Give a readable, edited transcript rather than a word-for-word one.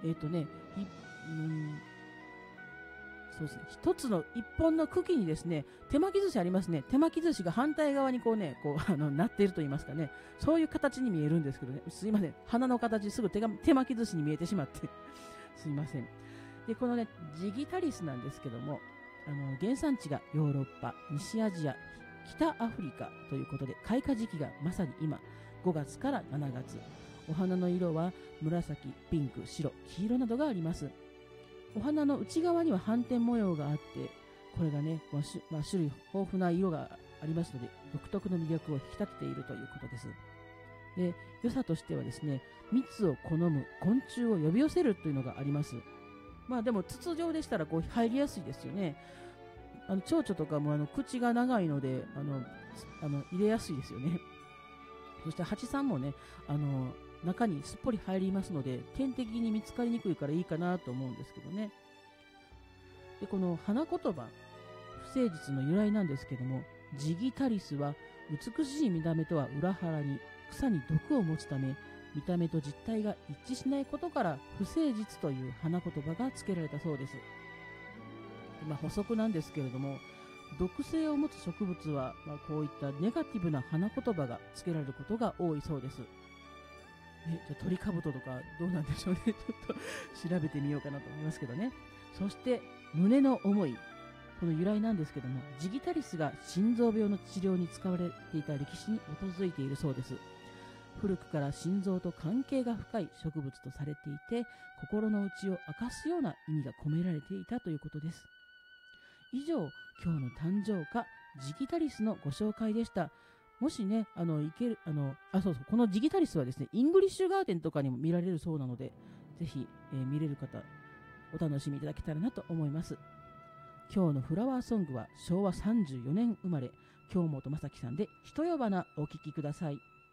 えっ、とね、うん、そうですね、一本の茎にですね、手巻き寿司ありますね。手巻き寿司が反対側にこうね、なっていると言いますかね、そういう形に見えるんですけどね、すいません、花の形すぐ手巻き寿司に見えてしまってすいません。で、このね、ジギタリスなんですけども、原産地がヨーロッパ、西アジア、北アフリカということで、開花時期がまさに今、5月から7月。お花の色は紫、ピンク、白、黄色などがあります。お花の内側には斑点模様があって、これがね、種類豊富な色がありますので、独特の魅力を引き立てているということです。で、良さとしてはですね、蜜を好む昆虫を呼び寄せるというのがあります。まあでも筒状でしたらこう入りやすいですよね。蝶々とかも口が長いので入れやすいですよね。そして蜂さんもね、中にすっぽり入りますので、天敵に見つかりにくいからいいかなと思うんですけどね。で、この花言葉、不誠実の由来なんですけども、ジギタリスは美しい見た目とは裏腹に草に毒を持つため、見た目と実態が一致しないことから不誠実という花言葉が付けられたそうです。補足なんですけれども、毒性を持つ植物は、こういったネガティブな花言葉が付けられることが多いそうです。じゃあ鳥かぶととかどうなんでしょうね。ちょっと調べてみようかなと思いますけどね。そして胸の思い、この由来なんですけども、ジギタリスが心臓病の治療に使われていた歴史に基づいているそうです。古くから心臓と関係が深い植物とされていて、心の内を明かすような意味が込められていたということです。以上、今日の誕生花ジギタリスのご紹介でした。もしね、そうそう、このジギタリスはですね、イングリッシュガーデンとかにも見られるそうなので、ぜひ、見れる方、お楽しみいただけたらなと思います。今日のフラワーソングは昭和34年生まれ、京本正樹さんでひとよばなお聴きください。